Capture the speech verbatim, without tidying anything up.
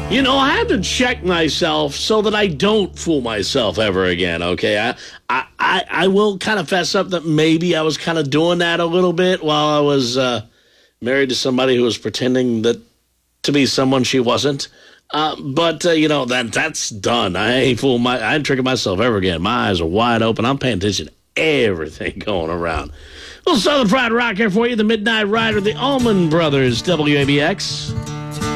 You know, I have to check myself so that I don't fool myself ever again, okay? I I, I, I will kind of fess up that maybe I was kind of doing that a little bit while I was uh, married to somebody who was pretending that to be someone she wasn't. Uh, but, uh, you know, that that's done. I ain't fooling my, I ain't tricking myself ever again. My eyes are wide open. I'm paying attention to everything going around. Well, Southern Fried Rock here for you, the Midnight Rider, the Allman Brothers, W A B X.